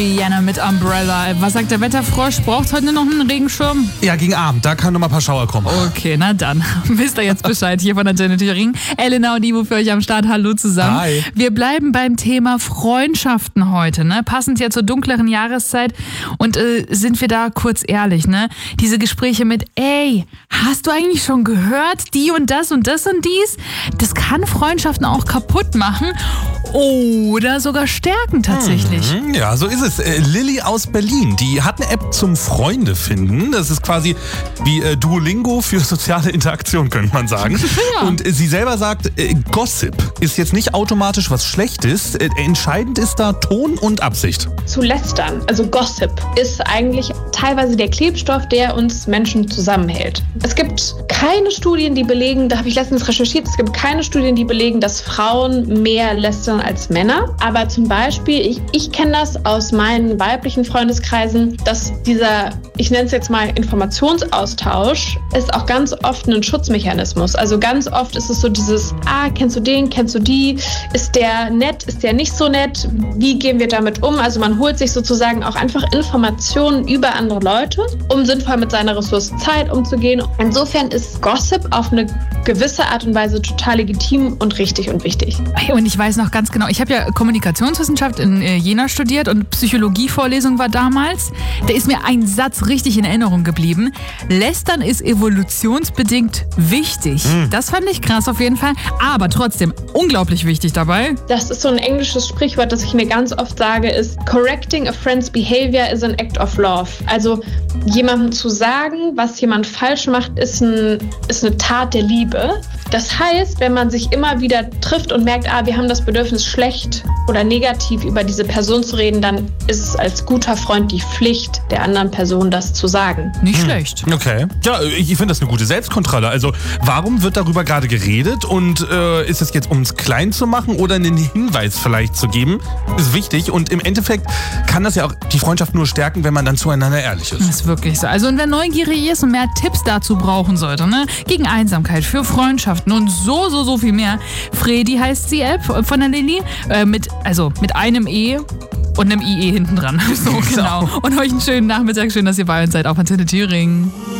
Jana mit Umbrella. Was sagt der Wetterfrosch? Braucht heute noch einen Regenschirm? Ja, gegen Abend. Da kann noch mal ein paar Schauer kommen. Okay, na dann. Wisst ihr jetzt Bescheid hier von Antenne Thüringen. Elena und Ivo für euch am Start. Hallo zusammen. Hi. Wir bleiben beim Thema Freundschaften heute, ne? Passend ja zur dunkleren Jahreszeit. Und sind wir da kurz ehrlich, ne? Diese Gespräche mit, ey, hast du eigentlich schon gehört? Die und das und das und dies? Das kann Freundschaften auch kaputt machen oder sogar stärken tatsächlich. Ja, so ist es. Lilly aus Berlin, die hat eine App zum Freunde finden. Das ist quasi wie Duolingo für soziale Interaktion, könnte man sagen. Ja. Und sie selber sagt, Gossip ist jetzt nicht automatisch was Schlechtes. Entscheidend ist da Ton und Absicht. Zu lästern, also Gossip, ist eigentlich teilweise der Klebstoff, der uns Menschen zusammenhält. Es gibt keine Studien, die belegen, da habe ich letztens recherchiert, es gibt keine Studien, die belegen, dass Frauen mehr lästern als Männer. Aber zum Beispiel, ich kenne das aus meinen weiblichen Freundeskreisen, dass dieser, ich nenne es jetzt mal Informationsaustausch, ist auch ganz oft ein Schutzmechanismus. Also ganz oft ist es so dieses, kennst du den, kennst du die, ist der nett, ist der nicht so nett, wie gehen wir damit um? Also man holt sich sozusagen auch einfach Informationen über andere Leute, um sinnvoll mit seiner Ressource Zeit umzugehen. Insofern ist Gossip auf eine gewisse Art und Weise total legitim und richtig und wichtig. Und ich weiß noch ganz genau, ich habe ja Kommunikationswissenschaft in Jena studiert und Psychologievorlesung war damals. Da ist mir ein Satz richtig in Erinnerung geblieben. Lästern ist evolutionsbedingt wichtig. Das fand ich krass auf jeden Fall, aber trotzdem unglaublich wichtig dabei. Das ist so ein englisches Sprichwort, das ich mir ganz oft sage, ist correcting a friend's behavior is an act of love. Also jemandem zu sagen, was jemand falsch macht, ist eine Tat der Liebe. Das heißt, wenn man sich immer wieder trifft und merkt, wir haben das Bedürfnis, schlecht oder negativ über diese Person zu reden, dann ist es als guter Freund die Pflicht der anderen Person, das zu sagen. Nicht schlecht. Okay. Ja, ich finde das eine gute Selbstkontrolle. Also warum wird darüber gerade geredet und ist es jetzt, um es klein zu machen oder einen Hinweis vielleicht zu geben? Ist wichtig und im Endeffekt kann das ja auch die Freundschaft nur stärken, wenn man dann zueinander ehrlich ist. Das ist wirklich so. Also und wer neugierig ist und mehr Tipps dazu brauchen sollte, ne? Gegen Einsamkeit, für Freundschaften und so viel mehr. Fredi heißt die App von der Lilly, mit einem E und einem IE hinten dran. So, genau. Und euch einen schönen Nachmittag. Schön, dass ihr bei uns seid auf Antenne Thüringen.